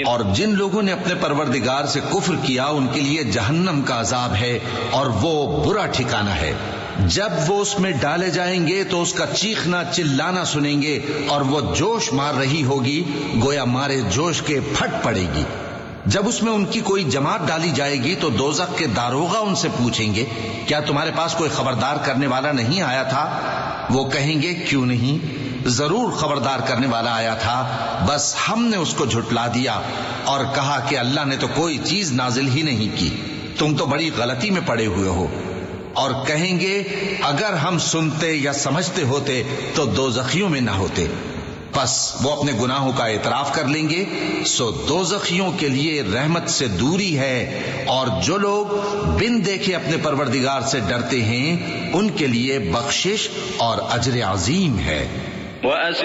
और जिन लोगों ने अपने परवरदिगार से कुफ्र किया उनके लिए जहन्नम का अजाब है और वो बुरा ठिकाना है। जब वो उसमें डाले जाएंगे तो उसका चीखना चिल्लाना सुनेंगे और वो जोश मार रही होगी, गोया मारे जोश के फट पड़ेगी। जब उसमें उनकी कोई जमात डाली जाएगी तो दोज़ख के दारोगा उनसे पूछेंगे, क्या तुम्हारे पास कोई खबरदार करने वाला नहीं आया था? वो कहेंगे, क्यों नहीं, जरूर खबरदार करने वाला आया था, बस हमने उसको झुटला दिया और कहा कि अल्लाह ने तो कोई चीज नाजिल ही नहीं की, तुम तो बड़ी गलती में पड़े हुए हो। और कहेंगे, अगर हम सुनते या समझते होते तो दोज़खियों में ना होते। बस वो अपने गुनाहों का एतराफ कर लेंगे। सो दोज़खियों के लिए रहमत से दूरी है और जो लोग बिन देखे अपने परवरदिगार से डरते हैं उनके लिए बख्शिश और अजर अजीम है।